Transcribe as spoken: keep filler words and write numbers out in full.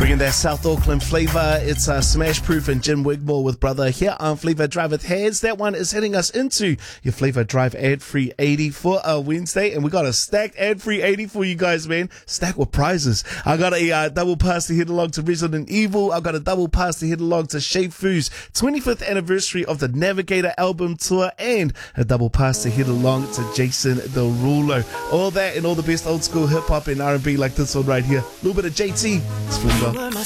Bringing that South Auckland flavour. It's uh, Smash Proof and Jim Wigmore with Brother here on Flavour Drive with Hands. That one is heading us into your Flavour Drive ad-free eighty for a Wednesday. And we got a stacked ad-free eighty for you guys, man. Stacked with prizes. I got a uh, double pass to hit along to Resident Evil. I got a double pass to hit along to Shave Fu's twenty-fifth anniversary of the Navigator album tour. And a double pass to hit along to Jason Derulo. All that and all the best old school hip-hop and R and B like this one right here. A little bit of J T. It's Flavour.